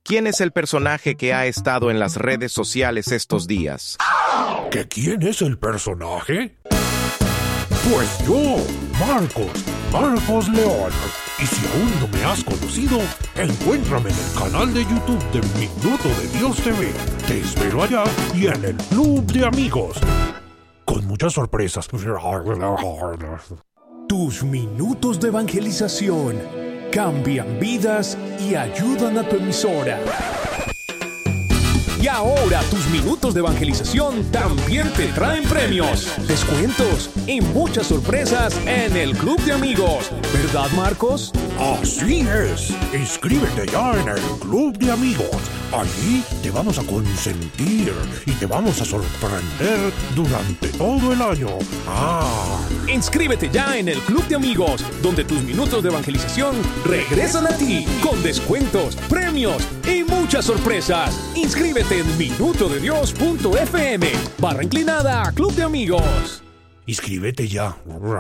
¿Quién es el personaje que ha estado en las redes sociales estos días? ¿Que quién es el personaje? Pues yo, Marcos León. Y si aún no me has conocido, encuéntrame en el canal de YouTube de Minuto de Dios TV. Te espero allá y en el Club de Amigos, con muchas sorpresas. Tus minutos de evangelización cambian vidas y ayudan a tu emisora. Y ahora tus minutos de evangelización también te traen premios, descuentos y muchas sorpresas en el Club de Amigos. ¿Verdad, Marcos? Así es. Inscríbete ya en el Club de Amigos. Allí te vamos a consentir y te vamos a sorprender durante todo el año. Inscríbete ya en el Club de Amigos, donde tus minutos de evangelización regresan a ti con descuentos, premios y muchas sorpresas. Inscríbete en minutodedios.fm / Club de Amigos. Inscríbete ya.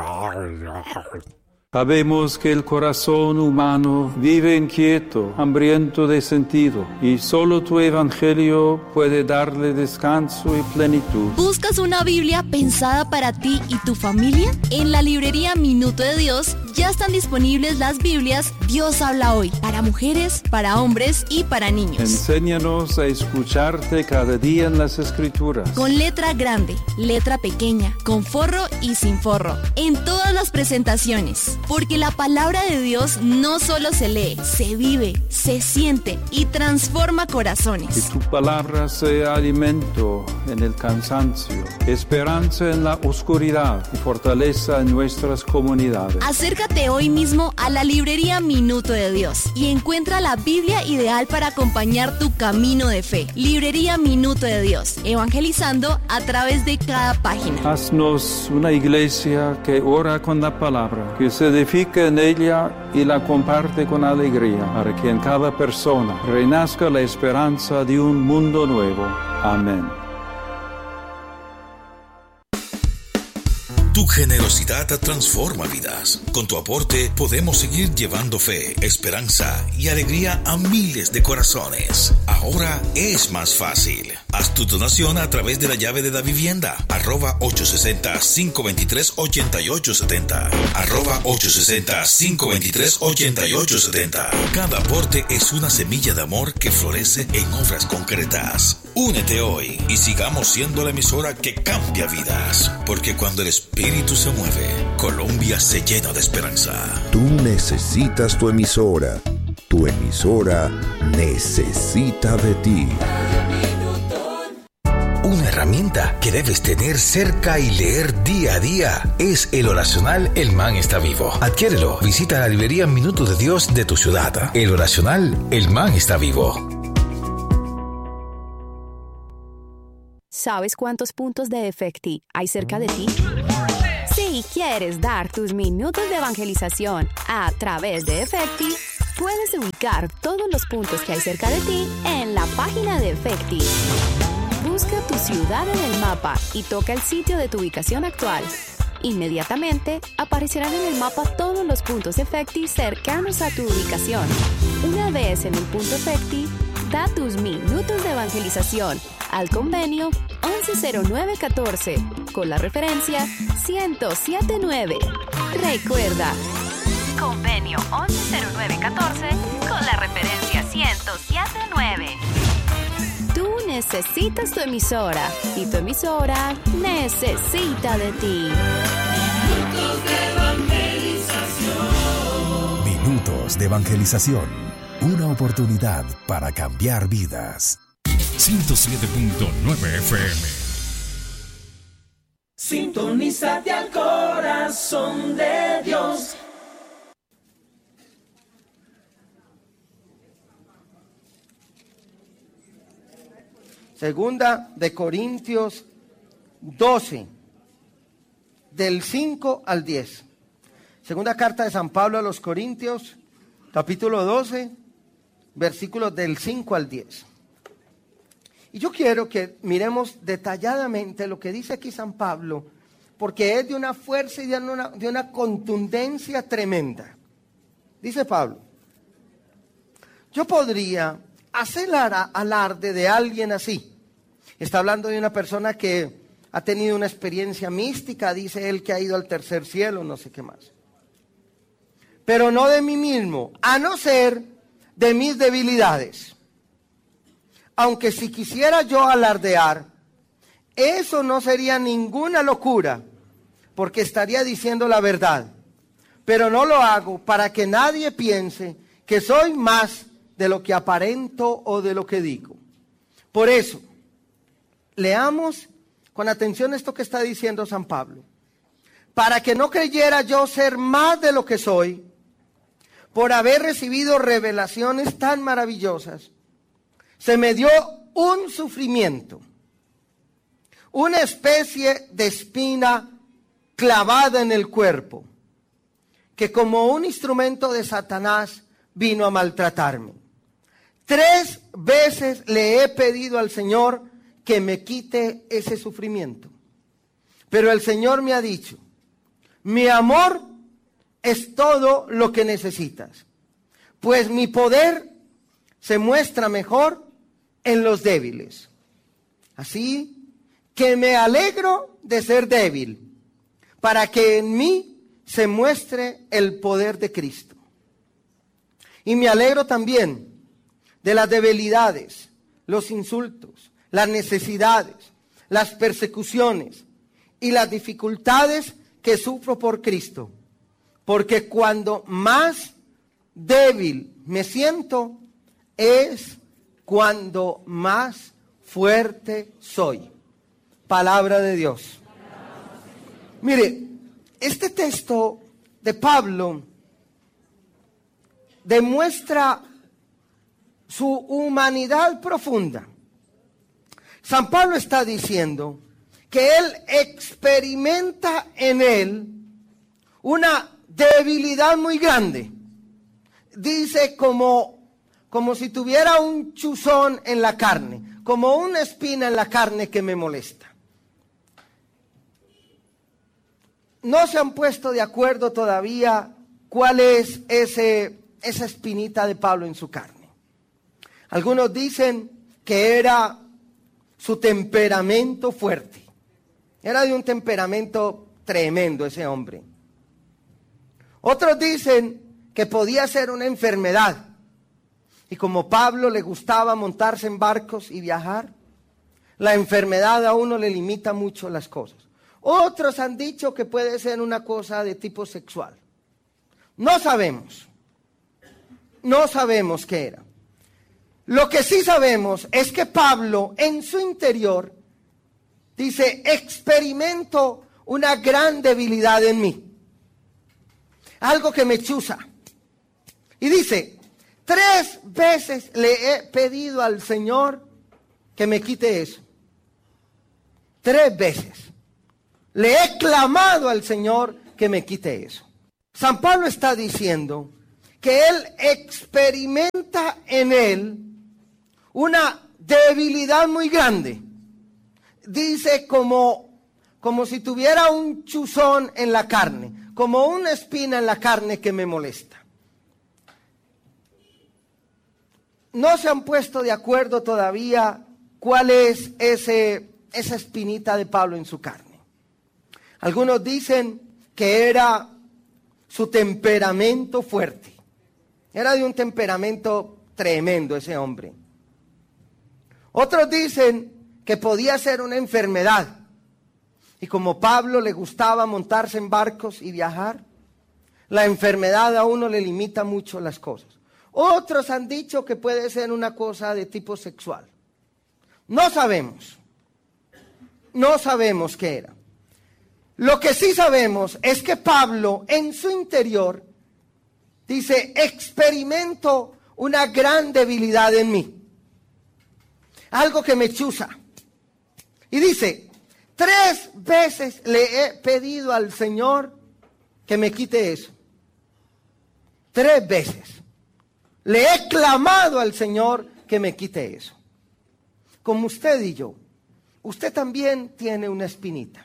Sabemos que el corazón humano vive inquieto, hambriento de sentido, y solo tu evangelio puede darle descanso y plenitud. ¿Buscas una Biblia pensada para ti y tu familia? En la librería Minuto de Dios ya están disponibles las Biblias Dios habla hoy, para mujeres, para hombres y para niños. Enséñanos a escucharte cada día en las Escrituras. Con letra grande, letra pequeña, con forro y sin forro, en todas las presentaciones. Porque la palabra de Dios no solo se lee, se vive, se siente y transforma corazones. Que tu palabra sea alimento en el cansancio, esperanza en la oscuridad y fortaleza en nuestras comunidades. Acércate hoy mismo a la librería Minuto de Dios y encuentra la Biblia ideal para acompañar tu camino de fe. Librería Minuto de Dios, evangelizando a través de cada página. Haznos una iglesia que ora con la palabra, que se edifica en ella y la comparte con alegría, para que en cada persona renazca la esperanza de un mundo nuevo. Amén. Tu generosidad transforma vidas. Con tu aporte podemos seguir llevando fe, esperanza y alegría a miles de corazones. Ahora es más fácil. Haz tu donación a través de la llave de la vivienda, @860-523-8870, @860-523-8870. Cada aporte es una semilla de amor que florece en obras concretas. Únete hoy y sigamos siendo la emisora que cambia vidas, porque cuando el Espíritu se mueve, Colombia se llena de esperanza. Tú necesitas tu emisora. Tu emisora necesita de ti. Una herramienta que debes tener cerca y leer día a día es el oracional El Man está vivo. Adquiérelo. Visita la librería Minuto de Dios de tu ciudad. El oracional El Man está vivo. ¿Sabes cuántos puntos de Efecti hay cerca de ti? Si quieres dar tus minutos de evangelización a través de Efecti, puedes ubicar todos los puntos que hay cerca de ti en la página de Efecti. Busca tu ciudad en el mapa y toca el sitio de tu ubicación actual. Inmediatamente aparecerán en el mapa todos los puntos Efecti cercanos a tu ubicación. Una vez en el punto Efecti, da tus minutos de evangelización al convenio 110914 con la referencia 1079. Recuerda, convenio 110914 con la referencia 1079. Tú necesitas tu emisora y tu emisora necesita de ti. Minutos de evangelización. Minutos de evangelización. Una oportunidad para cambiar vidas. 107.9 FM. Sintonízate al corazón de Dios. Segunda de Corintios 12, del 5 al 10. Segunda carta de San Pablo a los Corintios, capítulo 12, versículos del 5 al 10. Y yo quiero que miremos detalladamente lo que dice aquí San Pablo, porque es de una fuerza y de una contundencia tremenda. Dice Pablo: yo podría hacer alarde de alguien así. Está hablando de una persona que ha tenido una experiencia mística, dice él que ha ido al tercer cielo, no sé qué más. Pero no de mí mismo, a no ser de mis debilidades. Aunque si quisiera yo alardear, eso no sería ninguna locura, porque estaría diciendo la verdad. Pero no lo hago para que nadie piense que soy más de lo que aparento o de lo que digo. Por eso, leamos con atención esto que está diciendo San Pablo. Para que no creyera yo ser más de lo que soy, por haber recibido revelaciones tan maravillosas, se me dio un sufrimiento, una especie de espina clavada en el cuerpo, que como un instrumento de Satanás vino a maltratarme. 3 veces le he pedido al Señor que me quite ese sufrimiento. Pero el Señor me ha dicho, mi amor es todo lo que necesitas, pues mi poder se muestra mejor en los débiles. Así que me alegro de ser débil, para que en mí se muestre el poder de Cristo. Y me alegro también de las debilidades, los insultos, las necesidades, las persecuciones y las dificultades que sufro por Cristo. Porque cuando más débil me siento, es cuando más fuerte soy. Palabra de Dios. Mire, este texto de Pablo demuestra su humanidad profunda. San Pablo está diciendo que él experimenta en él una debilidad muy grande. Dice como si tuviera un chuzón en la carne, como una espina en la carne que me molesta. No se han puesto de acuerdo todavía cuál es esa espinita de Pablo en su carne. Algunos dicen que era su temperamento fuerte. Era de un temperamento tremendo ese hombre. Otros dicen que podía ser una enfermedad. Y como Pablo le gustaba montarse en barcos y viajar, la enfermedad a uno le limita mucho las cosas. Otros han dicho que puede ser una cosa de tipo sexual. No sabemos qué era. Lo que sí sabemos es que Pablo en su interior dice, experimento una gran debilidad en mí. Algo que me chuza. Y dice, 3 veces le he pedido al Señor que me quite eso. 3 veces. Le he clamado al Señor que me quite eso. San Pablo está diciendo que él experimenta en él una debilidad muy grande. Dice como si tuviera un chuzón en la carne, como una espina en la carne que me molesta. No se han puesto de acuerdo todavía cuál es esa espinita de Pablo en su carne. Algunos dicen que era su temperamento fuerte. Era de un temperamento tremendo ese hombre. Otros dicen que podía ser una enfermedad. Y como Pablo le gustaba montarse en barcos y viajar, la enfermedad a uno le limita mucho las cosas. Otros han dicho que puede ser una cosa de tipo sexual. No sabemos qué era. Lo que sí sabemos es que Pablo en su interior dice, experimento una gran debilidad en mí. Algo que me chuza. Y dice, 3 veces le he pedido al Señor que me quite eso. 3 veces. Le he clamado al Señor que me quite eso. Como usted y yo, usted también tiene una espinita.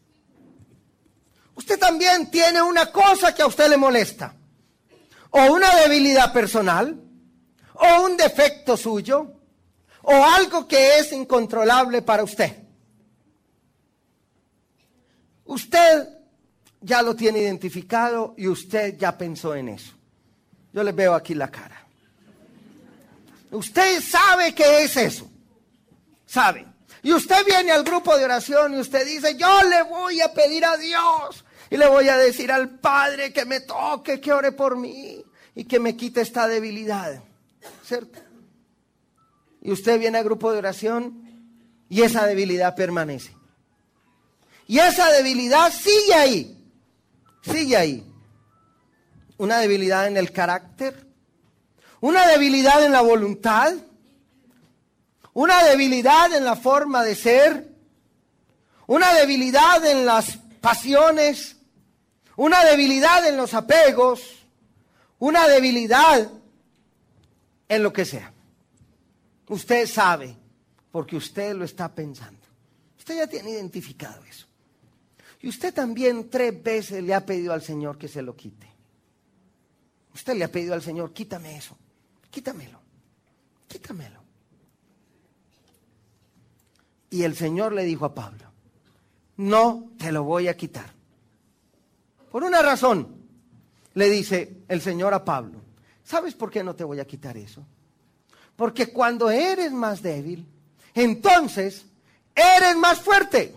Usted también tiene una cosa que a usted le molesta. O una debilidad personal, o un defecto suyo, o algo que es incontrolable para usted. Usted ya lo tiene identificado y usted ya pensó en eso. Yo le veo aquí la cara. Usted sabe qué es eso. Sabe. Y usted viene al grupo de oración y usted dice, yo le voy a pedir a Dios y le voy a decir al Padre que me toque, que ore por mí y que me quite esta debilidad. ¿Cierto? Y usted viene al grupo de oración y esa debilidad permanece. Y esa debilidad sigue ahí. Sigue ahí. Una debilidad en el carácter. Una debilidad en la voluntad. Una debilidad en la forma de ser. Una debilidad en las pasiones. Una debilidad en los apegos. Una debilidad en lo que sea. Usted sabe, porque usted lo está pensando. Usted ya tiene identificado eso. Y usted también 3 veces le ha pedido al Señor que se lo quite. Usted le ha pedido al Señor, quítame eso, quítamelo, quítamelo. Y el Señor le dijo a Pablo, no te lo voy a quitar. Por una razón, le dice el Señor a Pablo, ¿sabes por qué no te voy a quitar eso? Porque cuando eres más débil, entonces eres más fuerte.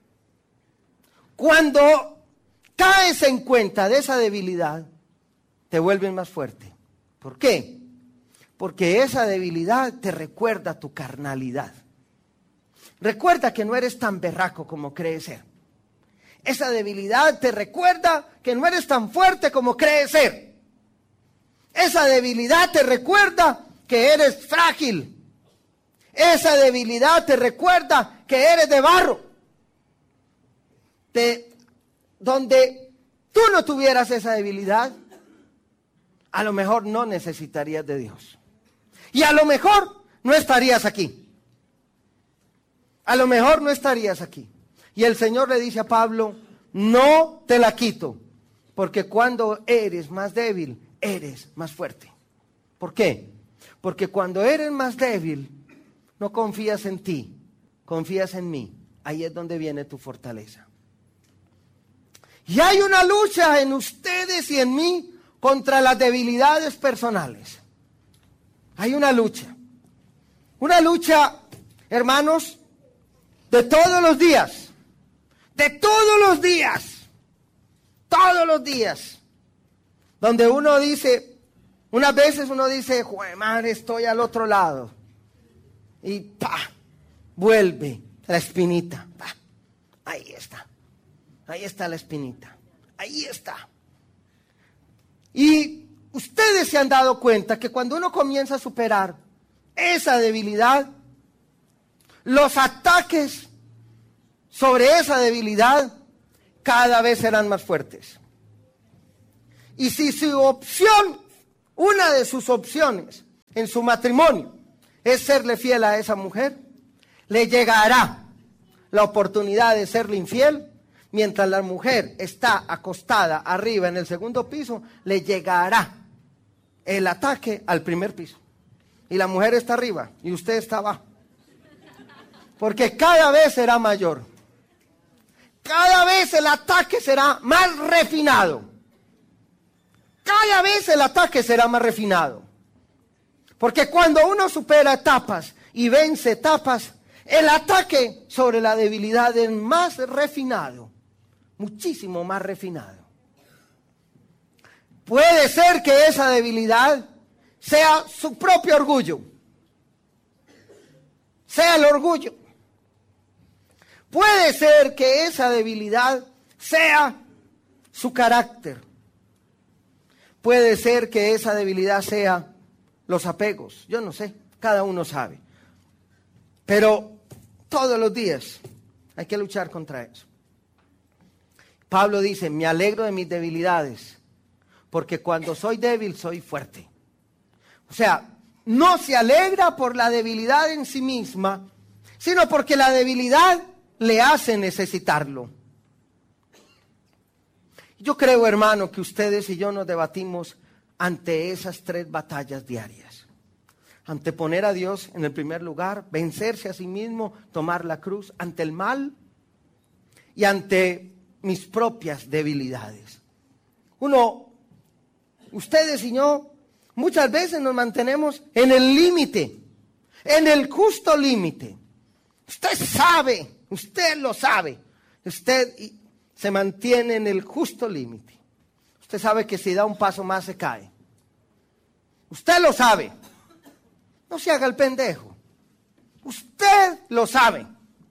Cuando caes en cuenta de esa debilidad, te vuelves más fuerte. ¿Por qué? Porque esa debilidad te recuerda tu carnalidad. Recuerda que no eres tan berraco como crees ser. Esa debilidad te recuerda que no eres tan fuerte como crees ser. Esa debilidad te recuerda que eres frágil. Esa debilidad te recuerda que eres de barro. Donde tú no tuvieras esa debilidad, a lo mejor no necesitarías de Dios. Y a lo mejor no estarías aquí. A lo mejor no estarías aquí. Y el Señor le dice a Pablo, no te la quito, porque cuando eres más débil, eres más fuerte. ¿Por qué? Porque cuando eres más débil, no confías en ti, confías en mí. Ahí es donde viene tu fortaleza. Y hay una lucha en ustedes y en mí contra las debilidades personales. Hay una lucha. Una lucha, hermanos, de todos los días. De todos los días. Todos los días. Donde uno dice, unas veces uno dice, ¡jue madre, estoy al otro lado! Y ¡pa! Vuelve la espinita. ¡Pa! Ahí está. Ahí está la espinita. Ahí está. Y ustedes se han dado cuenta que cuando uno comienza a superar esa debilidad, los ataques sobre esa debilidad cada vez serán más fuertes. Y si su opción, una de sus opciones en su matrimonio es serle fiel a esa mujer, le llegará la oportunidad de serle infiel. Mientras la mujer está acostada arriba en el segundo piso, le llegará el ataque al primer piso. Y la mujer está arriba y usted está abajo. Porque cada vez será mayor. Cada vez el ataque será más refinado. Cada vez el ataque será más refinado. Porque cuando uno supera etapas y vence etapas, el ataque sobre la debilidad es más refinado. Muchísimo más refinado. Puede ser que esa debilidad sea su propio orgullo. Sea el orgullo. Puede ser que esa debilidad sea su carácter. Puede ser que esa debilidad sea los apegos. Yo no sé, cada uno sabe. Pero todos los días hay que luchar contra eso. Pablo dice, me alegro de mis debilidades, porque cuando soy débil soy fuerte. O sea, no se alegra por la debilidad en sí misma, sino porque la debilidad le hace necesitarlo. Yo creo, hermano, que ustedes y yo nos debatimos ante esas 3 batallas diarias. Anteponer a Dios en el primer lugar, vencerse a sí mismo, tomar la cruz ante el mal y ante mis propias debilidades. Ustedes y yo, muchas veces nos mantenemos en el límite, en el justo límite. Usted sabe, usted lo sabe, usted se mantiene en el justo límite. Usted sabe que si da un paso más se cae. Usted lo sabe. No se haga el pendejo. Usted lo sabe.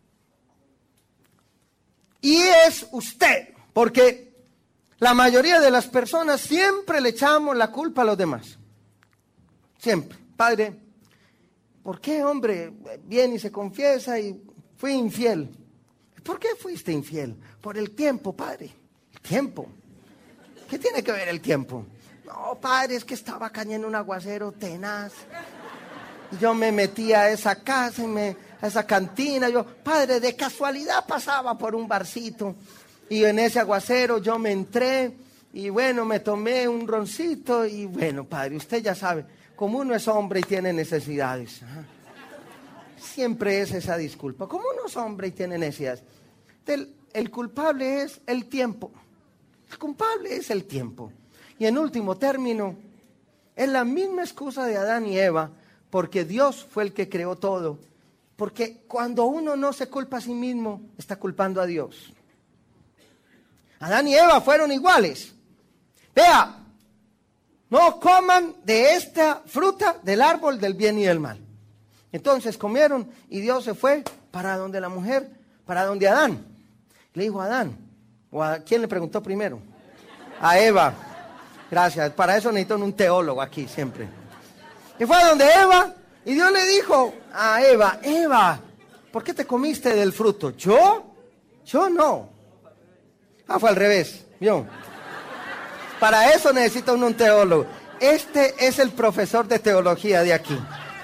Y es usted, porque la mayoría de las personas siempre le echamos la culpa a los demás. Siempre. Padre, ¿por qué, hombre, viene y se confiesa y fui infiel? ¿Por qué fuiste infiel? Por el tiempo, padre. El tiempo. ¿Qué tiene que ver el tiempo? No, padre, es que estaba cayendo un aguacero tenaz. Y yo me metí a esa casa, a esa cantina. Padre, de casualidad pasaba por un barcito. Y en ese aguacero yo me entré. Y bueno, me tomé un roncito. Y bueno, padre, usted ya sabe, como uno es hombre y tiene necesidades. Siempre es esa disculpa. Como uno es hombre y tiene necesidades. El culpable es el tiempo. El culpable es el tiempo. Y en último término, es la misma excusa de Adán y Eva, porque Dios fue el que creó todo. Porque cuando uno no se culpa a sí mismo, está culpando a Dios. Adán y Eva fueron iguales. Vea, no coman de esta fruta del árbol del bien y del mal. Entonces comieron y Dios se fue para donde la mujer, para donde Adán. Le dijo a Adán, ¿o a quién le preguntó primero? A Eva. Gracias, para eso necesito un teólogo aquí siempre. Y fue a donde Eva y Dios le dijo a Eva, Eva, ¿por qué te comiste del fruto? ¿Yo? Yo no. Fue al revés, ¿vio? Para eso necesita uno un teólogo. Este es el profesor de teología de aquí.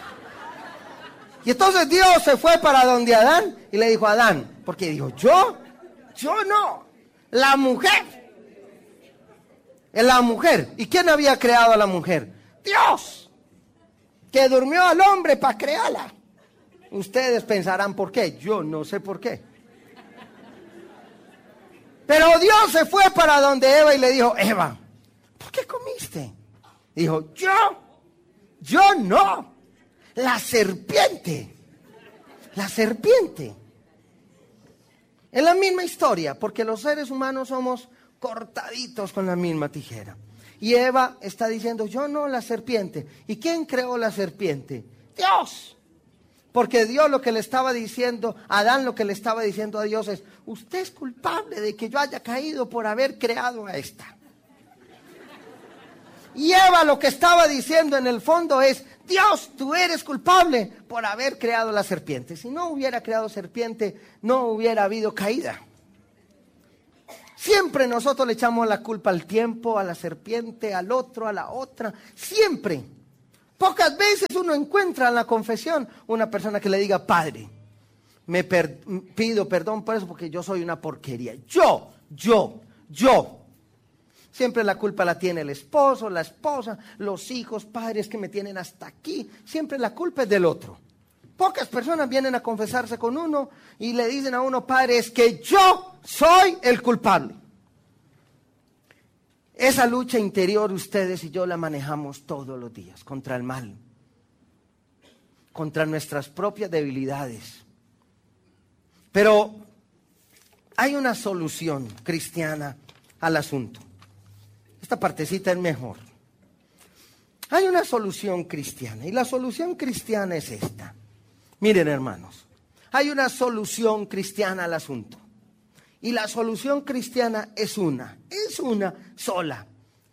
Y entonces Dios se fue para donde Adán y le dijo a Adán, porque dijo, yo no, la mujer. La mujer. ¿Y quién había creado a la mujer? Dios, que durmió al hombre para crearla. Ustedes pensarán por qué, yo no sé por qué. Pero Dios se fue para donde Eva y le dijo, Eva, ¿por qué comiste? Dijo, yo no. La serpiente. Es la misma historia, porque los seres humanos somos cortaditos con la misma tijera. Y Eva está diciendo, yo no, la serpiente. ¿Y quién creó la serpiente? Dios. Porque Dios lo que le estaba diciendo, Adán lo que le estaba diciendo a Dios es, usted es culpable de que yo haya caído por haber creado a esta. Y Eva lo que estaba diciendo en el fondo es, Dios, tú eres culpable por haber creado la serpiente. Si no hubiera creado serpiente, no hubiera habido caída. Siempre nosotros le echamos la culpa al tiempo, a la serpiente, al otro, a la otra. Siempre. Pocas veces uno encuentra en la confesión una persona que le diga, Padre, pido perdón por eso porque yo soy una porquería. Yo. Siempre la culpa la tiene el esposo, la esposa, los hijos, padres que me tienen hasta aquí. Siempre la culpa es del otro. Pocas personas vienen a confesarse con uno y le dicen a uno, Padre, es que yo soy el culpable. Esa lucha interior ustedes y yo la manejamos todos los días contra el mal, contra nuestras propias debilidades. Pero hay una solución cristiana al asunto. Esta partecita es mejor. Hay una solución cristiana y la solución cristiana es esta. Miren, hermanos, hay una solución cristiana al asunto. Y la solución cristiana es una sola.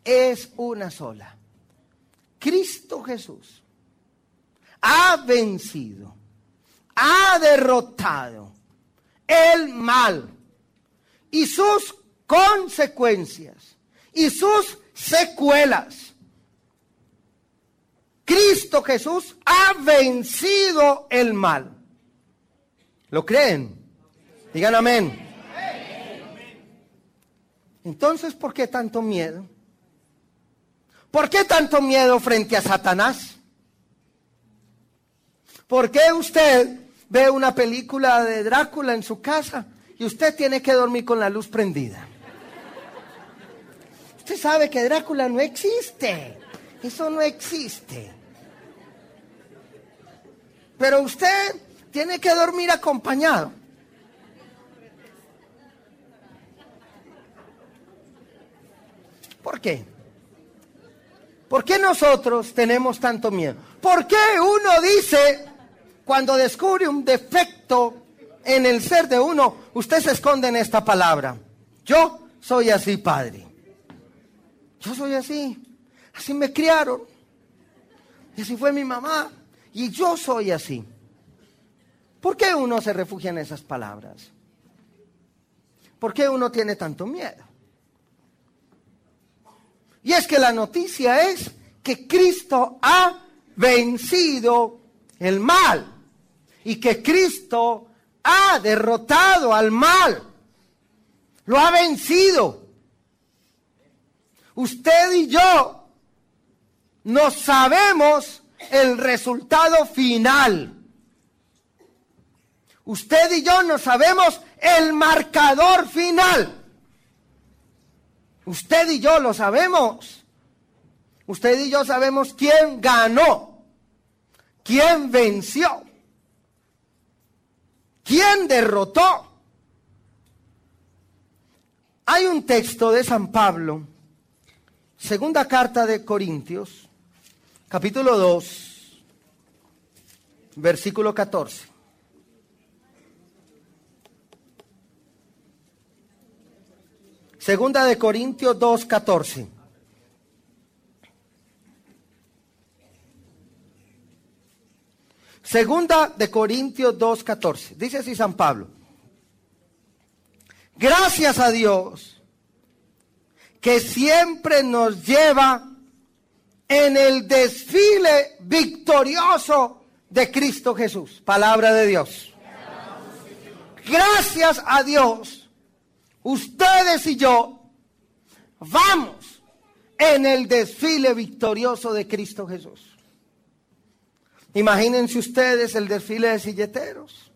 Cristo Jesús ha vencido, ha derrotado el mal y sus consecuencias y sus secuelas. Cristo Jesús ha vencido el mal. ¿Lo creen? Digan amén. Entonces, ¿por qué tanto miedo? ¿Por qué tanto miedo frente a Satanás? ¿Por qué usted ve una película de Drácula en su casa y usted tiene que dormir con la luz prendida? Usted sabe que Drácula no existe. Eso no existe. Pero usted tiene que dormir acompañado. ¿Por qué? ¿Por qué nosotros tenemos tanto miedo? ¿Por qué uno dice, cuando descubre un defecto en el ser de uno, usted se esconde en esta palabra? Yo soy así, padre. Yo soy así. Así me criaron. Y así fue mi mamá. Y yo soy así. ¿Por qué uno se refugia en esas palabras? ¿Por qué uno tiene tanto miedo? Y es que la noticia es que Cristo ha vencido el mal. Y que Cristo ha derrotado al mal. Lo ha vencido. Usted y yo no sabemos el resultado final. Usted y yo no sabemos el marcador final. Usted y yo lo sabemos. Usted y yo sabemos quién ganó, quién venció, quién derrotó. Hay un texto de San Pablo, segunda carta de Corintios, capítulo 2, versículo 14. Segunda de Corintios 2, 14. Segunda de Corintios 2, 14. Dice así San Pablo. Gracias a Dios que siempre nos lleva en el desfile victorioso de Cristo Jesús. Palabra de Dios. Gracias a Dios. Ustedes y yo vamos en el desfile victorioso de Cristo Jesús. Imagínense ustedes el desfile de silleteros.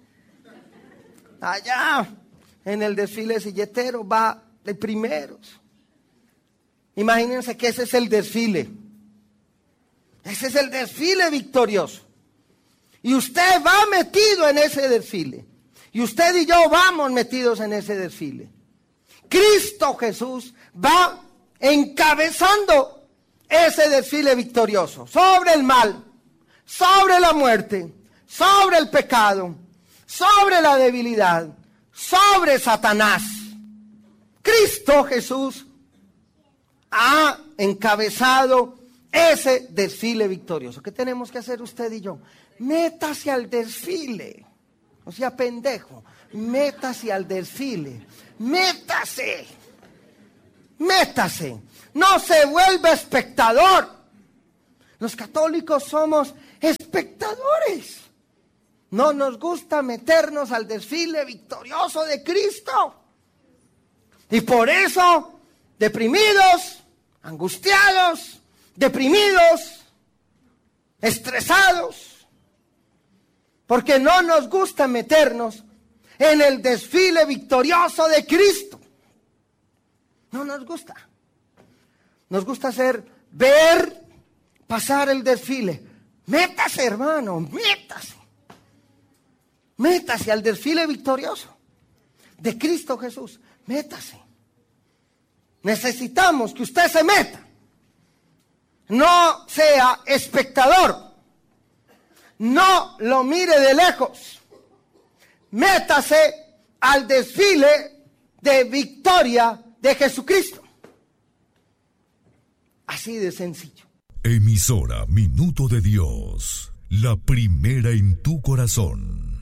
Allá, en el desfile de silleteros va de primeros. Imagínense que ese es el desfile. Ese es el desfile victorioso. Y usted va metido en ese desfile. Y usted y yo vamos metidos en ese desfile. Cristo Jesús va encabezando ese desfile victorioso sobre el mal, sobre la muerte, sobre el pecado, sobre la debilidad, sobre Satanás. Cristo Jesús ha encabezado ese desfile victorioso. ¿Qué tenemos que hacer usted y yo? Métase al desfile. No sea pendejo. Métase al desfile. Métase. Métase. No se vuelva espectador. Los católicos somos espectadores. No nos gusta meternos al desfile victorioso de Cristo. Y por eso, deprimidos, angustiados, deprimidos, estresados, porque no nos gusta meternos en el desfile victorioso de Cristo. No nos gusta. Nos gusta ver pasar el desfile. Métase, hermano, métase. Métase al desfile victorioso de Cristo Jesús. Métase. Necesitamos que usted se meta. No sea espectador. No lo mire de lejos. Métase al desfile de victoria de Jesucristo. Así de sencillo. Emisora Minuto de Dios, la primera en tu corazón.